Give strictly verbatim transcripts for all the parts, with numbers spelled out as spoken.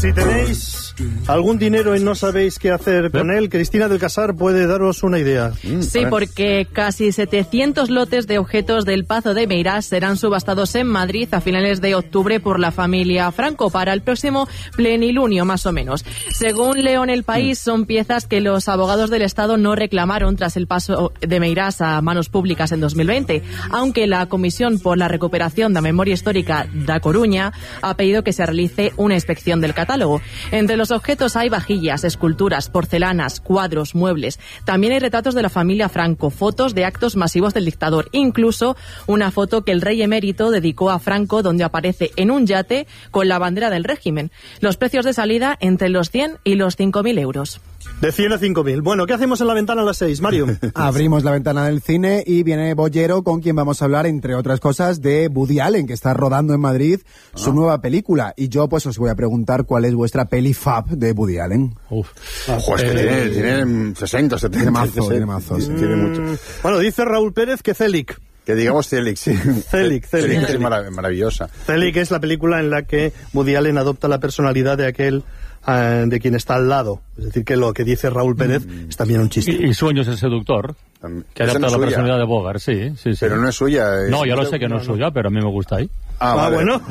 si tenéis algún dinero y no sabéis qué hacer con él, Cristina del Casar puede daros una idea. Sí, porque casi setecientos lotes de objetos del Pazo de Meirás serán subastados en Madrid a finales de octubre por la familia Franco para el próximo plenilunio, más o menos. Según leo en El País, son piezas que los abogados del Estado no reclamaron tras el paso de Meirás a manos públicas en dos mil veinte, aunque la Comisión por la Recuperación de la Memoria Histórica da Coruña ha pedido que se realice una inspección del catálogo. Entre los objetos hay vajillas, esculturas, porcelanas, cuadros, muebles. También hay retratos de la familia Franco, fotos de actos masivos del dictador, incluso una foto que el rey emérito dedicó a Franco donde aparece en un yate con la bandera del régimen. Los precios de salida entre los cien y los cinco mil euros. De cien a cinco mil. Bueno, ¿qué hacemos en la ventana a las seis, Mario? Abrimos la ventana del cine y viene Bollero, con quien vamos a hablar, entre otras cosas, de Woody Allen, que está rodando en Madrid su ah. nueva película. Y yo, pues, os voy a preguntar cuál es vuestra peli fab de Woody Allen. Uf. Ojo, es que eh, tiene, tiene sesenta, setenta. Tiene mazo, tiene mazo. Sí. Tiene mucho. Bueno, dice Raúl Pérez que Celic. Que digamos Celic, sí. Celic, Celic. Es marav- maravillosa. Celic es la película en la que Woody Allen adopta la personalidad de aquel uh, de quien está al lado. Es decir, que lo que dice Raúl Pérez mm. es también un chiste. Y, y Sueños el seductor, que adapta no la suya. Personalidad de Bogart, sí, sí, sí. Pero no es suya. Es no, yo lo sé que no es suya, pero a mí me gusta ahí. Ah, ah vale. Bueno.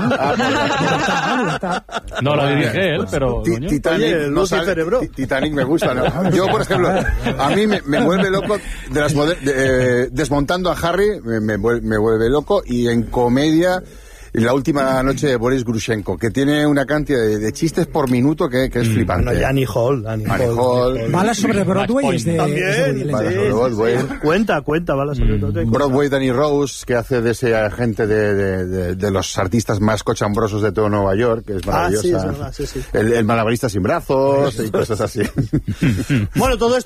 No la dirige él, pero... T- Titanic, Oye, no sale, cerebro. Titanic me gusta, ¿no? Yo, por ejemplo, a mí me, me vuelve loco, de las moder- de, eh, desmontando a Harry, me, me, vuelve, me vuelve loco, y en comedia... La última noche de Boris Grushenko, que tiene una cantidad de, de chistes por minuto que, que es mm. flipante. Bueno, y Annie Hall. Annie Annie Hall, Hall. Hall. Balas sobre Broadway es de... También, Balas sí, sobre Broadway. Sí, cuenta, cuenta, Balas sobre Broadway. Mm. Broadway, Danny Rose, que hace de ese agente de, de, de, de los artistas más cochambrosos de todo Nueva York, que es maravillosa. Ah, sí, es verdad, sí, sí. El, el malabarista sin brazos y cosas así. Bueno, todo esto